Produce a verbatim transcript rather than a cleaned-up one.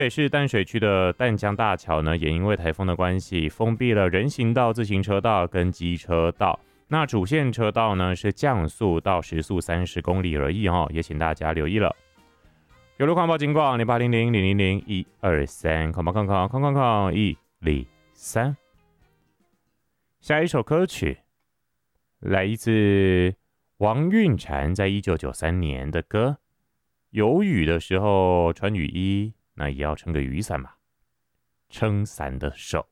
北市淡水区的淡江大桥呢，也因为台风的关系，封闭了人行道、自行车道跟机车道。那主线车道呢是降速到时速三十公里而已哦，也请大家留意了。有路况报警广零八零零零零零一二三，空空空空空空空一零三。下一首歌曲来自王韵婵在一九九三年的歌，有雨的时候穿雨衣。那也要撑个雨伞嘛，撑伞的手。